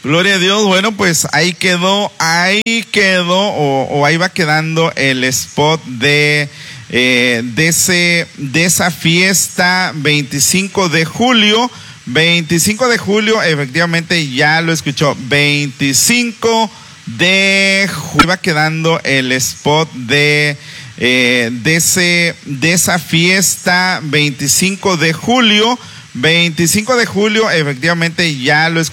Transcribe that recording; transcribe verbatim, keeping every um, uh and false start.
Gloria a Dios. Bueno, pues ahí quedó, ahí quedó, o, o ahí va quedando el spot de, eh, de, ese, de esa fiesta veinticinco de julio. veinticinco de julio, efectivamente ya lo escuchó. veinticinco de julio. Va quedando el spot de, eh, de, ese, de esa fiesta veinticinco de julio. veinticinco de julio, efectivamente ya lo escuchó.